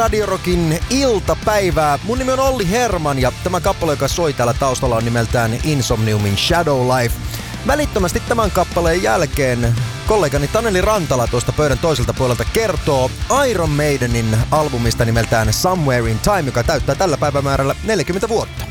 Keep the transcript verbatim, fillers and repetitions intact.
Radio Rockin iltapäivää. Mun nimi on Olli Herman ja tämä kappale, joka soi täällä taustalla, on nimeltään Insomniumin Shadow Life. Välittömästi tämän kappaleen jälkeen kollegani Taneli Rantala tuosta pöydän toiselta puolelta kertoo Iron Maidenin albumista nimeltään Somewhere in Time, joka täyttää tällä päivämäärällä neljäkymmentä vuotta.